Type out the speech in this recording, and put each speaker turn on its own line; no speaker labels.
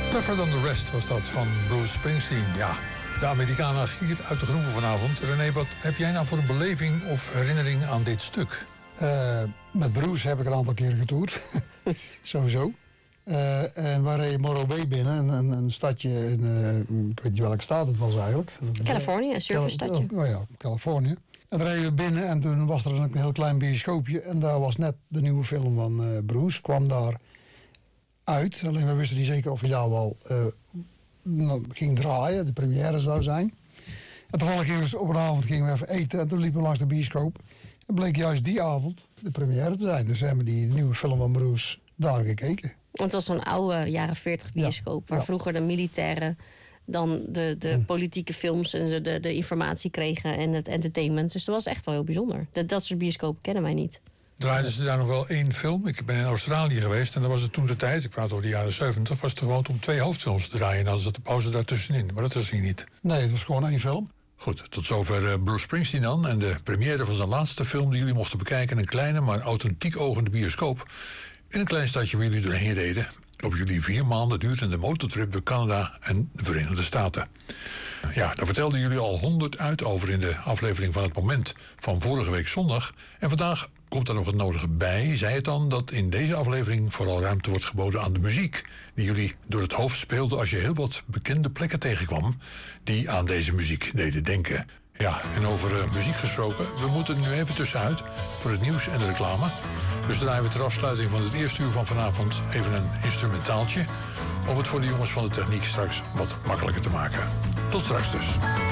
Tougher Than The Rest was dat van Bruce Springsteen. Ja, de Amerikanen giert uit de groeven vanavond. René, wat heb jij nou voor een beleving of herinnering aan dit stuk?
Met Bruce heb ik een aantal keren getoerd. Sowieso. En we reden Morro Bay binnen, een stadje in, ik weet niet welke staat het was eigenlijk.
Californië, een surferstadje.
Oh ja, Californië. En dan reden we binnen en toen was er een heel klein bioscoopje. En daar was net de nieuwe film van Bruce, kwam daar uit. Alleen we wisten niet zeker of hij daar wel ging draaien, de première zou zijn. En toevallig gingen we op een avond we even eten en toen liepen we langs de bioscoop. En bleek juist die avond de première te zijn. Dus hebben we die nieuwe film van Bruce daar gekeken.
Want het was zo'n oude jaren 40 bioscoop, waar vroeger de militairen dan de politieke films en de informatie kregen en het entertainment. Dus dat was echt wel heel bijzonder. Dat soort bioscopen kennen wij niet.
Draaiden ze daar nog wel één film? Ik ben in Australië geweest en dan was het toen de tijd, ik praat over de jaren 70, was het gewoon om 2 hoofdfilms te draaien. En dan zat de pauze daartussenin. Maar dat was hier niet.
Nee, het was gewoon 1 film.
Goed, tot zover Bruce Springsteen dan. En de première van zijn laatste film die jullie mochten bekijken in een kleine, maar authentiek ogende bioscoop. In een klein stadje waar jullie doorheen reden. Op jullie 4 maanden durende motortrip door Canada en de Verenigde Staten. Ja, daar vertelden jullie al 100 uit over in de aflevering van Het Moment van vorige week zondag. En vandaag komt er nog het nodige bij. Zei het dan dat in deze aflevering vooral ruimte wordt geboden aan de muziek die jullie door het hoofd speelde als je heel wat bekende plekken tegenkwam die aan deze muziek deden denken. Ja, en over muziek gesproken, we moeten er nu even tussenuit voor het nieuws en de reclame. Dus draaien we ter afsluiting van het eerste uur van vanavond even een instrumentaaltje om het voor de jongens van de techniek straks wat makkelijker te maken. Tot straks dus.